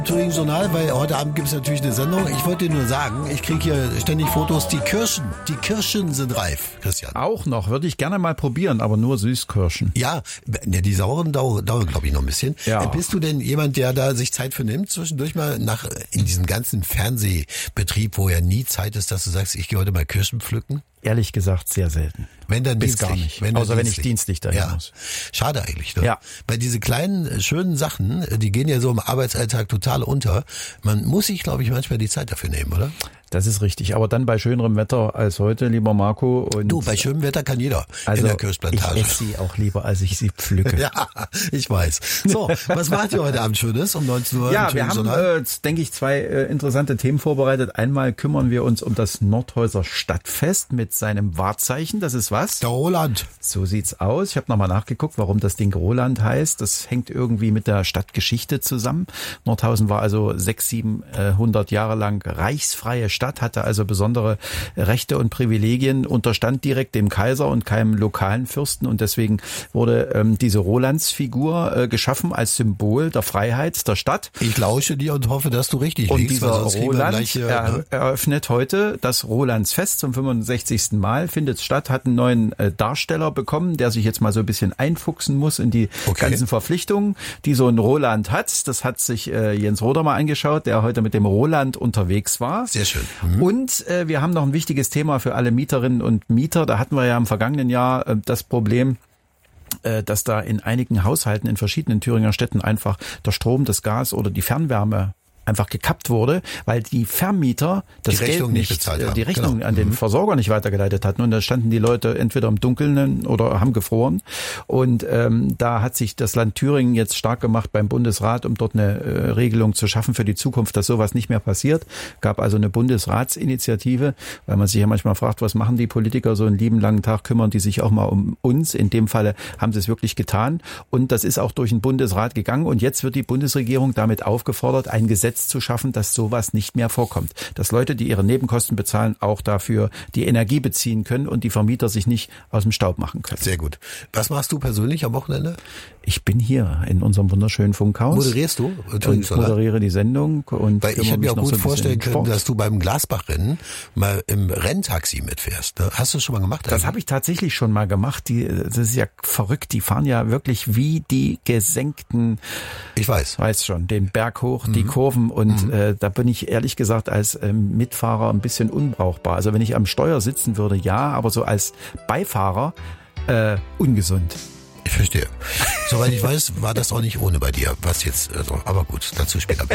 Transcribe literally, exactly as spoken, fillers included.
Thüringen Journal, weil heute Abend gibt es natürlich eine Sendung. Ich wollte dir nur sagen, ich kriege hier ständig Fotos, die Kirschen, die Kirschen sind reif, Christian. Auch noch, würde ich gerne mal probieren, aber nur Süßkirschen. Ja, ja die sauren dauern, dauern glaube ich, noch ein bisschen. Ja. Bist du denn jemand, der da sich Zeit für nimmt, zwischendurch mal nach in diesem ganzen Fernsehbetrieb, wo ja nie Zeit ist, dass du sagst, ich gehe heute mal Kirschen pflücken? Ehrlich gesagt, sehr selten. Wenn dann Bis dienstlich. gar nicht. Wenn Außer dienstlich. wenn ich dienstlich dahin ja. muss. Schade eigentlich, ne? Ja. Weil diese kleinen, schönen Sachen, die gehen ja so im Arbeitsalltag total unter. Man muss sich, glaube ich, manchmal die Zeit dafür nehmen, oder? Das ist richtig. Aber dann bei schönerem Wetter als heute, lieber Marco. Und du, bei schönem Wetter kann jeder also in der Kirschplantage. Ich esse sie auch lieber, als ich sie pflücke. Ja, ich weiß. So, was macht ihr heute Abend Schönes um neunzehn Uhr? Ja, wir haben, äh, denke ich, zwei äh, interessante Themen vorbereitet. Einmal kümmern wir uns um das Nordhäuser Stadtfest mit seinem Wahrzeichen. Das ist was? Der Roland. So sieht's aus. Ich habe nochmal nachgeguckt, warum das Ding Roland heißt. Das hängt irgendwie mit der Stadtgeschichte zusammen. Nordhausen war also sechs, siebenhundert Jahre lang reichsfreie Stadt. Stadt, hatte also besondere Rechte und Privilegien, unterstand direkt dem Kaiser und keinem lokalen Fürsten und deswegen wurde ähm, diese Rolandsfigur äh, geschaffen als Symbol der Freiheit der Stadt. Ich lausche dir und hoffe, dass du richtig und liegst. Und dieser Roland gleich, äh, er, eröffnet heute das Rolandsfest zum fünfundsechzigsten Mal, findet statt, hat einen neuen äh, Darsteller bekommen, der sich jetzt mal so ein bisschen einfuchsen muss in die okay. ganzen Verpflichtungen, die so ein Roland hat. Das hat sich äh, Jens Roder mal angeschaut, der heute mit dem Roland unterwegs war. Sehr schön. Mhm. Und äh, wir haben noch ein wichtiges Thema für alle Mieterinnen und Mieter. Da hatten wir ja im vergangenen Jahr äh, das Problem, äh, dass da in einigen Haushalten in verschiedenen Thüringer Städten einfach der Strom, das Gas oder die Fernwärme einfach gekappt wurde, weil die Vermieter das die Geld nicht, bezahlt haben. die Rechnung genau. an den mhm. Versorger nicht weitergeleitet hatten und da standen die Leute entweder im Dunkeln oder haben gefroren und ähm, da hat sich das Land Thüringen jetzt stark gemacht beim Bundesrat, um dort eine äh, Regelung zu schaffen für die Zukunft, dass sowas nicht mehr passiert. Gab also eine Bundesratsinitiative, weil man sich ja manchmal fragt, was machen die Politiker so einen lieben langen Tag, kümmern die sich auch mal um uns. In dem Falle haben sie es wirklich getan und das ist auch durch den Bundesrat gegangen und jetzt wird die Bundesregierung damit aufgefordert, ein Gesetz zu schaffen, dass sowas nicht mehr vorkommt. Dass Leute, die ihre Nebenkosten bezahlen, auch dafür die Energie beziehen können und die Vermieter sich nicht aus dem Staub machen können. Sehr gut. Was machst du persönlich am Wochenende? Ich bin hier in unserem wunderschönen Funkhaus. Moderierst du? Und moderiere die Sendung. Und weil ich hätte mir auch gut so vorstellen können, Sport. dass du beim Glasbach-Rennen mal im Renntaxi mitfährst. Ne? Hast du das schon mal gemacht? Das habe ich tatsächlich schon mal gemacht. Die, das ist ja verrückt. Die fahren ja wirklich wie die gesenkten. Ich weiß. Weiß schon, den Berg hoch, mhm. die Kurven. Und mhm. äh, da bin ich ehrlich gesagt als ähm, Mitfahrer ein bisschen unbrauchbar. Also wenn ich am Steuer sitzen würde, ja, aber so als Beifahrer äh, ungesund. Ich verstehe. Soweit ich weiß, war das auch nicht ohne bei dir. Was jetzt, also, aber gut, dazu später.